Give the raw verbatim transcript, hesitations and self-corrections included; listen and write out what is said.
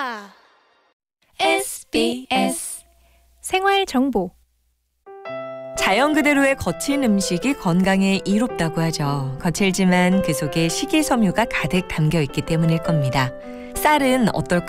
에스비에스 생활정보. 자연 그대로의 거친 음식이 건강에 이롭다고 하죠. 거칠지만 그 속에 식이섬유가 가득 담겨 있기 때문일 겁니다. 쌀은 어떨까요?